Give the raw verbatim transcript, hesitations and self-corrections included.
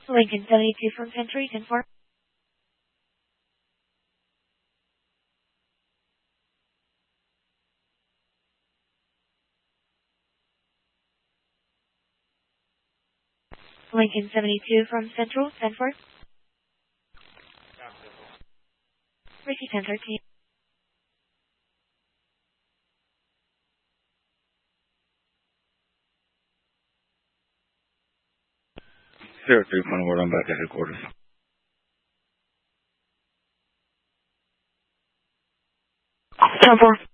Lincoln seventy-two from Century, ten four. Lincoln seventy-two from Central, ten four. Ricky ten thirteen. Zero three point word, I'm back at headquarters. ten four.